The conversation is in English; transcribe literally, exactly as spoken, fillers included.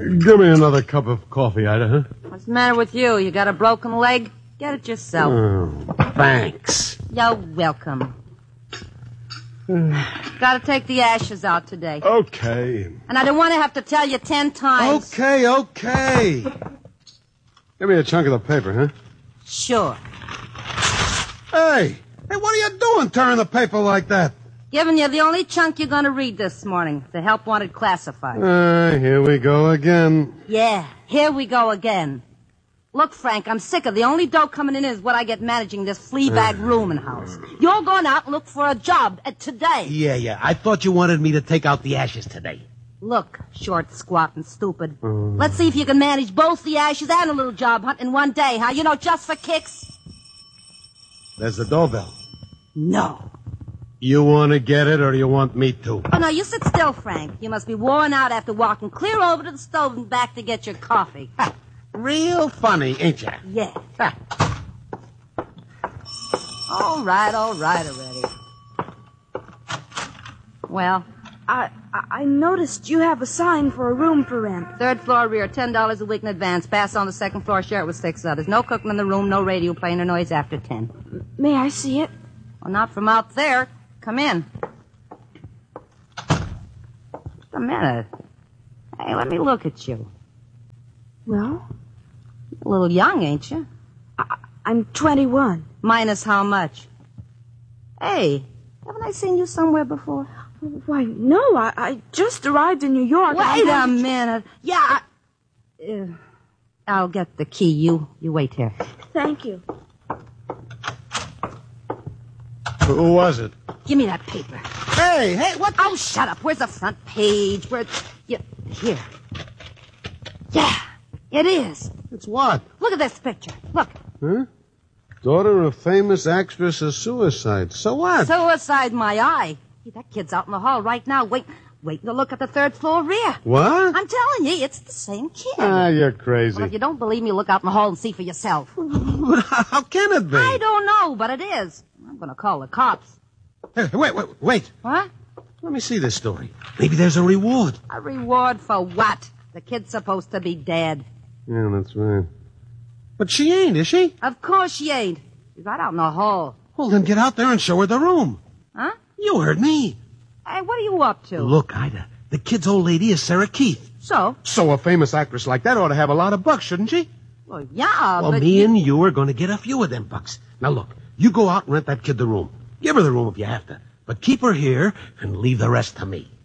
Give me another cup of coffee, Ida, huh? What's the matter with you? You got a broken leg? Get it yourself. Oh, thanks. You're welcome. Gotta take the ashes out today. Okay. And I don't want to have to tell you ten times. Okay, okay. Give me a chunk of the paper, huh? Sure. Hey, hey, what are you doing tearing the paper like that? Giving you the only chunk you're gonna read this morning. The help wanted classified. Ah, uh, here we go again. Yeah, here we go again. Look, Frank, I'm sick of the only dough coming in is what I get managing this flea bag rooming house. You're going out and look for a job uh, today. Yeah, yeah. I thought you wanted me to take out the ashes today. Look, short, squat, and stupid. Mm. Let's see if you can manage both the ashes and a little job hunt in one day, huh? You know, just for kicks. There's the doorbell. No. You want to get it or do you want me to? Oh, no, you sit still, Frank. You must be worn out after walking clear over to the stove and back to get your coffee. Ha. Real funny, ain't you? Yeah. all right, all right already. Well? I I noticed you have a sign for a room for rent. Third floor rear, ten dollars a week in advance. Pass on the second floor, share it with six others. No cooking in the room, no radio playing or noise after ten. May I see it? Well, not from out there. Come in. Just a minute. Hey, let me look at you. Well? A little young, ain't you? I, I'm twenty-one. Minus how much? Hey, haven't I seen you somewhere before? Why, no, I, I just arrived in New York. Wait a minute. Yeah, I, uh, I'll get the key. You, you wait here. Thank you. Who was it? Give me that paper. Hey, hey, what? Oh, shut up. Where's the front page? Where? Yeah, here. Yeah, it is. It's what? Look at this picture. Look. Huh? Daughter of famous actress of suicide. So what? Suicide, my eye. Hey, that kid's out in the hall right now. Wait, waiting to look at the third floor rear. What? I'm telling you, it's the same kid. Ah, you're crazy. Well, if you don't believe me, look out in the hall and see for yourself. How can it be? I don't know, but it is. I'm going to call the cops. Hey, wait, wait, wait. What? Let me see this story. Maybe there's a reward. A reward for what? The kid's supposed to be dead. Yeah, that's right. But she ain't, is she? Of course she ain't. She's right out in the hall. Well, then get out there and show her the room. Huh? You heard me. Hey, what are you up to? Look, Ida, the kid's old lady is Sarah Keith. So? So a famous actress like that ought to have a lot of bucks, shouldn't she? Well, yeah, well, but... me you... and you are going to get a few of them bucks. Now, look, you go out and rent that kid the room. Give her the room if you have to. But keep her here and leave the rest to me.